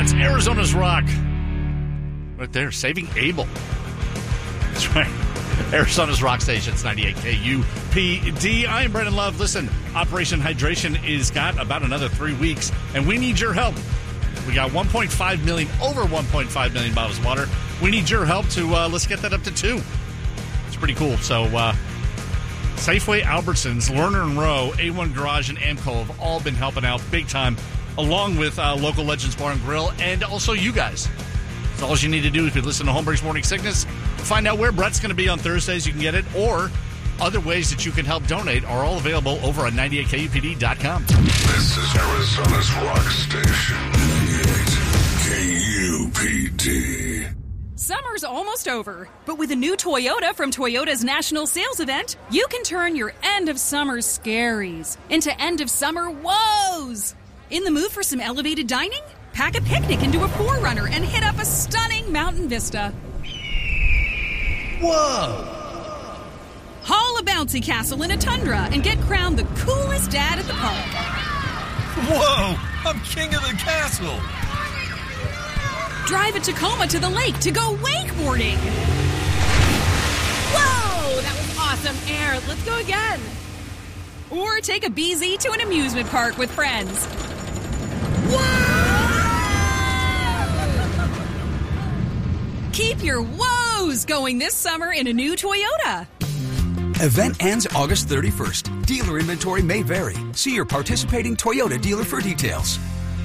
That's Arizona's Rock. Right there, saving Abel. That's right. Arizona's Rock Stations, 98 KUPD. I am Brendan Love. Listen, Operation Hydration is got about another 3 weeks, and we need your help. We got 1.5 million, over 1.5 million bottles of water. We need your help to, let's get that up to 2. It's pretty cool. So, Safeway, Albertsons, Lerner & Rowe, A1 Garage, and Amco have all been helping out big time, along with local Legends Bar and Grill, and also you guys. That's all you need to do if you listen to Holmberg's Morning Sickness. Find out where Brett's going to be on Thursdays. You can get it, or other ways that you can help donate are all available over at 98KUPD.com. This is Arizona's Rock Station, 98 KUPD. Summer's almost over, but with a new Toyota from Toyota's National Sales Event, you can turn your end-of-summer scaries into end-of-summer woes. In the mood for some elevated dining? Pack a picnic into a 4Runner and hit up a stunning mountain vista. Whoa! Haul a bouncy castle in a Tundra and get crowned the coolest dad at the park. Whoa! I'm king of the castle! Drive a Tacoma to the lake to go wakeboarding. Whoa! That was awesome air. Let's go again. Or take a BZ to an amusement park with friends. Keep your woes going this summer in a new Toyota. Event ends August 31st. Dealer inventory may vary. See your participating Toyota dealer for details.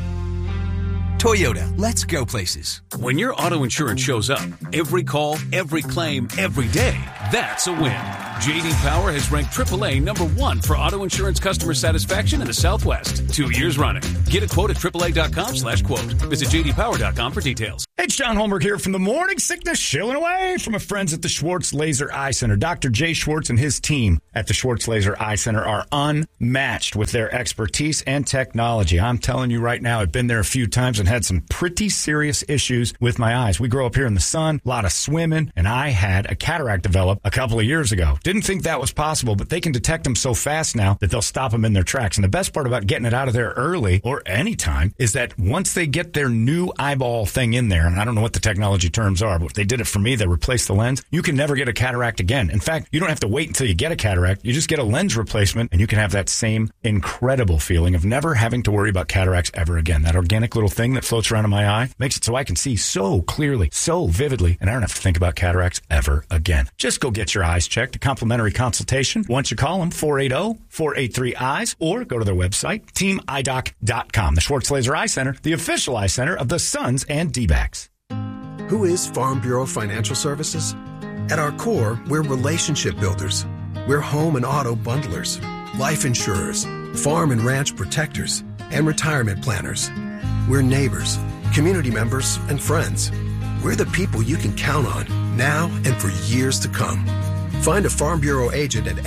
Toyota, let's go places. When your auto insurance shows up, every call, every claim, every day, that's a win. J.D. Power has ranked AAA #1 for auto insurance customer satisfaction in the Southwest 2 years running. Get a quote at AAA.com/quote. Visit JDPower.com for details. Hey, it's John Holmberg here from the Morning Sickness, shilling away from my friends at the Schwartz Laser Eye Center. Dr. Jay Schwartz and his team at the Schwartz Laser Eye Center are unmatched with their expertise and technology. I'm telling you right now, I've been there a few times and had some pretty serious issues with my eyes. We grow up here in the sun, a lot of swimming, and I had a cataract develop a couple of years ago. Didn't think that was possible, but they can detect them so fast now that they'll stop them in their tracks. And the best part about getting it out of there early or anytime is that once they get their new eyeball thing in there, and I don't know what the technology terms are, but if they did it for me, they replaced the lens, you can never get a cataract again. In fact, you don't have to wait until you get a cataract. You just get a lens replacement, and you can have that same incredible feeling of never having to worry about cataracts ever again. That organic little thing that floats around in my eye makes it so I can see so clearly, so vividly, and I don't have to think about cataracts ever again. Just go get your eyes checked. A complimentary consultation. Once you call them, 480-483-EYES, or go to their website, teamidoc.com. The Schwartz Laser Eye Center, the official eye center of the Suns and D-backs. Who is Farm Bureau Financial Services? At our core, we're relationship builders. We're home and auto bundlers, life insurers, farm and ranch protectors, and retirement planners. We're neighbors, community members, and friends. We're the people you can count on now and for years to come. Find a Farm Bureau agent at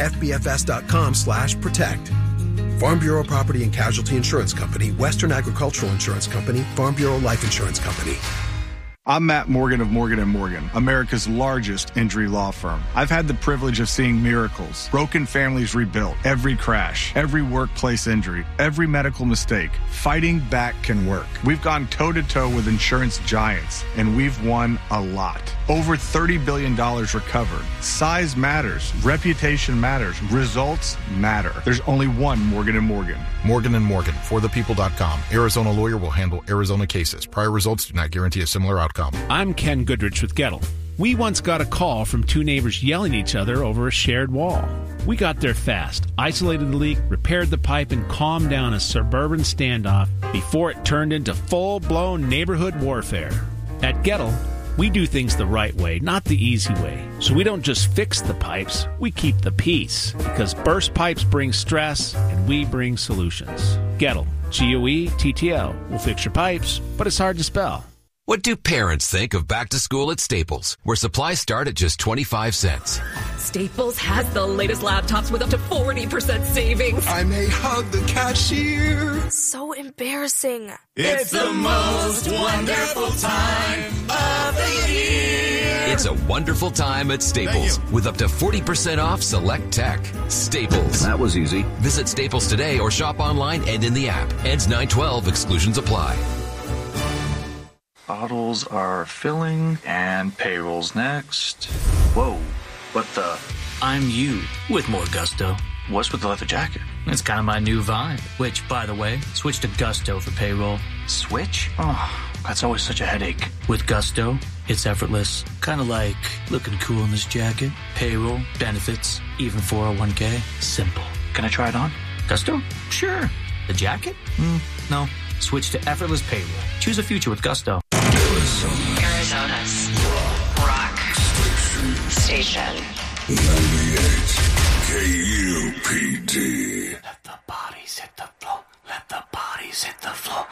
fbfs.com/protect. Farm Bureau Property and Casualty Insurance Company, Western Agricultural Insurance Company, Farm Bureau Life Insurance Company. I'm Matt Morgan of Morgan & Morgan, America's largest injury law firm. I've had the privilege of seeing miracles, broken families rebuilt, every crash, every workplace injury, every medical mistake. Fighting back can work. We've gone toe-to-toe with insurance giants, and we've won a lot. Over $30 billion recovered. Size matters. Reputation matters. Results matter. There's only one Morgan & Morgan. Morgan & Morgan, forthepeople.com. Arizona lawyer will handle Arizona cases. Prior results do not guarantee a similar outcome. I'm Ken Goodrich with Gettle. We once got a call from two neighbors yelling at each other over a shared wall. We got there fast, isolated the leak, repaired the pipe, and calmed down a suburban standoff before it turned into full-blown neighborhood warfare. At Gettle, we do things the right way, not the easy way. So we don't just fix the pipes, we keep the peace. Because burst pipes bring stress, and we bring solutions. Gettle, G-O-E-T-T-L. We'll fix your pipes, but it's hard to spell. What do parents think of back to school at Staples, where supplies start at just 25 cents? Staples has the latest laptops with up to 40% savings. I may hug the cashier. So embarrassing. It's the most wonderful time of the year. It's a wonderful time at Staples with up to 40% off select tech. Staples. That was easy. Visit Staples today or shop online and in the app. Ends 9/12. Exclusions apply. Bottles are filling, and payroll's next. Whoa, what the? I'm you with more gusto. What's with the leather jacket? It's kind of my new vibe, which, by the way, switch to Gusto for payroll. Switch? Oh, that's always such a headache. With Gusto, it's effortless. Kind of like looking cool in this jacket. Payroll, benefits, even 401k. Simple. Can I try it on? Gusto? Sure. The jacket? No. Switch to effortless payroll. Choose a future with Gusto. Arizona's rock station. 98 KUPD. Let the bodies hit the floor. Let the bodies hit the floor.